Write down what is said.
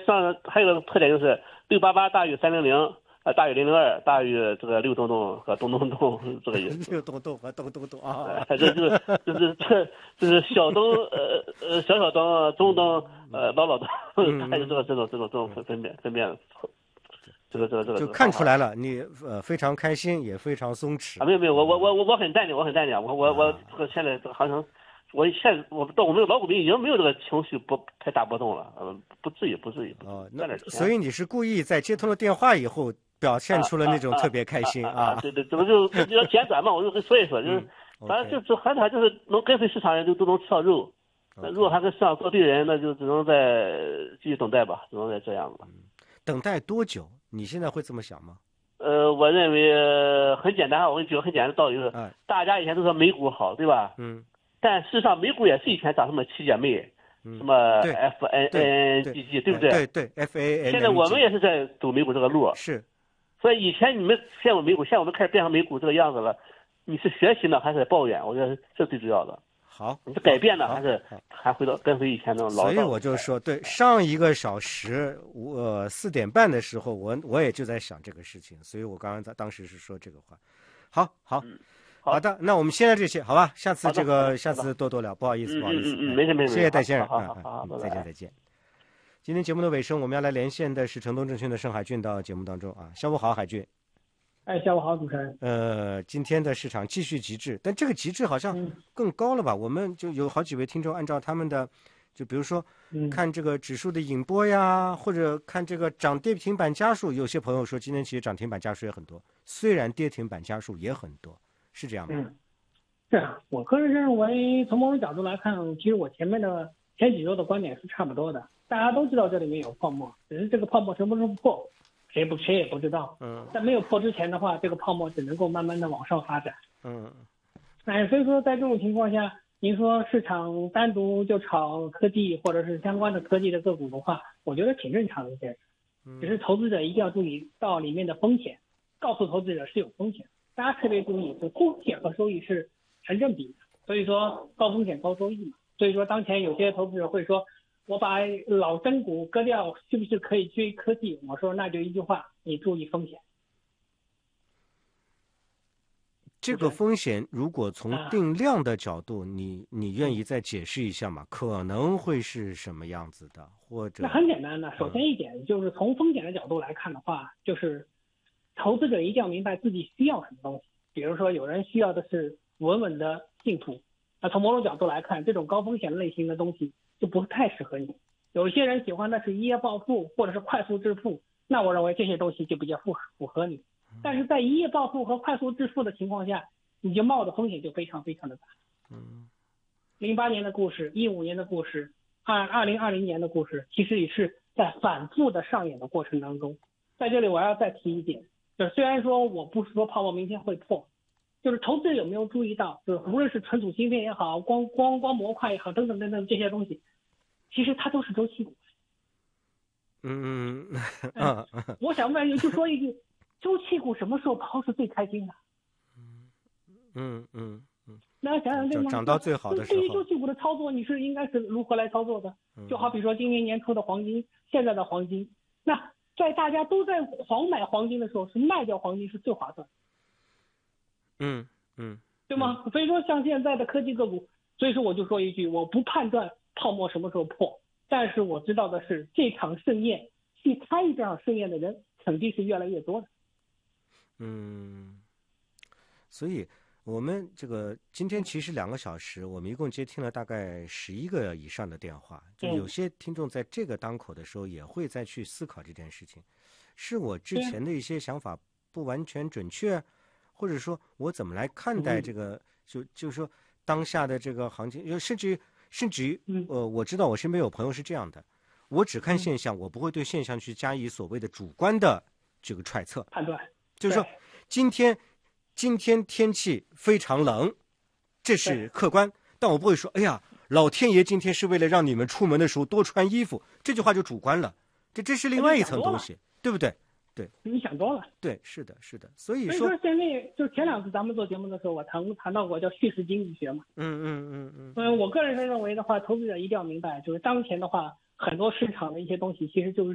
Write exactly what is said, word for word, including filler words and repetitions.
上还有个特点就是六八八大于三零零，呃，大于零零二，大于这个六东东和东东东这个意思。 六东东和东东东啊， 这就是就是这这是小东呃呃小小东中东呃老老东，还有这个这种这种这种分分辨分辨。这个这个这个就看出来了，你呃非常开心，也非常松弛。 啊，没有没有，我我我我我很淡定，我很淡定，我我我这个现在这个行情，我现我到我们老股民已经没有这个情绪不太大波动了，呃，不至于不至于。 哦，那所以你是故意在接通了电话以后表现出了那种特别开心啊？ 对对，怎么就就要简短嘛？我就说一说，就是反正就就还是还就是能跟随市场人就都能吃到肉，如果还跟市场作对人，那就只能再继续等待吧，只能再这样了。 等待多久？你现在会这么想吗？ 呃，我认为很简单，我给你举个很简单的道理，就是、哎、大家以前都说美股好，对吧？ 嗯。 但事实上，美股也是以前涨什么七姐妹， 嗯、 什么 F N N G G， 对不对？ 对对 ，F A N。 现在我们也是在走美股这个路。 是。 所以以前你们羡慕美股，现在我们开始变成美股这个样子了，你是学习呢还是抱怨？我觉得这最主要的。 好， 你是改变呢，还是还回到跟随以前那种老？ 所以我就说，对，上一个小时，我四点半的时候，我我也就在想这个事情，所以我刚刚在当时是说这个话。好，好， 嗯、 好, 好的，那我们现在这些，好吧？下次这个，下次多多聊，不好意思，不好意思， 嗯嗯嗯，没事没事， 谢谢戴先生， 好好好， 再见再见。今天节目的尾声，我们要来连线的是城东证券的盛海俊到节目当中啊，下午好，海俊。 哎，下午好，主持人。 呃，今天的市场继续极致，但这个极致好像更高了吧？嗯、我们就有好几位听众按照他们的，就比如说、嗯、看这个指数的引波呀，或者看这个涨跌停板家数，有些朋友说今天其实涨停板家数也很多，虽然跌停板家数也很多，是这样吗？ 嗯，是啊，我个人认为，从某种角度来看，其实我前面的前几周的观点是差不多的。大家都知道这里面有泡沫，只是这个泡沫什么时候破？谁不谁也不知道， 嗯， 在没有破之前的话，这个泡沫只能够慢慢的往上发展， 嗯， 哎，所以说在这种情况下，您说市场单独就炒科技或者是相关的科技的个股的话，我觉得挺正常的一件事，只是投资者一定要注意到里面的风险，告诉投资者是有风险，大家特别注意，就风险和收益是成正比的，所以说高风险高收益嘛，所以说当前有些投资者会说，我把老真股割掉，是不是可以追科技？我说那就一句话，你注意风险。 这个风险如果从定量的角度，啊、你你愿意再解释一下吗？可能会是什么样子的？或者那很简单的，首先一点就是从风险的角度来看的话，就是投资者一定要明白自己需要什么东西。比如说有人需要的是稳稳的净土，那从某种角度来看，这种高风险类型的东西就不太适合你。有些人喜欢的是一夜暴富或者是快速致富，那我认为这些东西就比较符符合你。但是在一夜暴富和快速致富的情况下，你就冒的风险就非常非常的大。 嗯， 零八年的故事，一五年的故事，二二零二零年的故事，其实也是在反复的上演的过程当中。在这里我要再提一点，就是虽然说我不是说泡沫明天会破，就是投资者有没有注意到，就是无论是存储芯片也好，光光光模块也好，等等等等这些东西，其实它都是周期股。 嗯嗯嗯，我想问，就说一句，周期股什么时候抛是最开心的？ 嗯嗯嗯嗯。 大家想想对吗？ 涨到最好的时候。 对于周期股的操作，你是应该是如何来操作的？就好比说今年年初的黄金，现在的黄金，那在大家都在狂买黄金的时候，是卖掉黄金是最划算。 嗯嗯， 对吗？所以说像现在的科技个股，所以说我就说一句，我不判断泡沫什么时候破，但是我知道的是，这场盛宴去参与这场盛宴的人肯定是越来越多的。 嗯，所以我们这个今天其实两个小时，我们一共接听了大概十一个以上的电话，就有些听众在这个当口的时候也会再去思考这件事情，是我之前的一些想法不完全准确，或者说我怎么来看待这个，就就是说当下的这个行情，甚至于甚至于呃，我知道我身边有朋友是这样的，我只看现象，我不会对现象去加以所谓的主观的这个揣测判断， 就是说今天今天天气非常冷，这是客观，但我不会说哎呀老天爷今天是为了让你们出门的时候多穿衣服，这句话就主观了，这这是另外一层东西，对不对？对， 你想多了。 对，是的，是的，所以说， 所以说现在就前两次咱们做节目的时候，我谈谈到过叫叙事经济学嘛。 嗯嗯嗯嗯。 嗯，我个人认为的话，投资者一定要明白，就是当前的话，很多市场的一些东西其实就是